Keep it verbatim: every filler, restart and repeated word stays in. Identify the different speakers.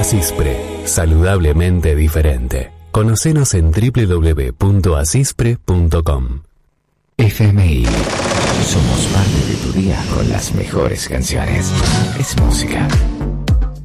Speaker 1: Asispre, saludablemente diferente. Conocenos en doble u doble u doble u punto asispre punto com.
Speaker 2: F M I. Somos parte de tu día con las mejores canciones. Es música.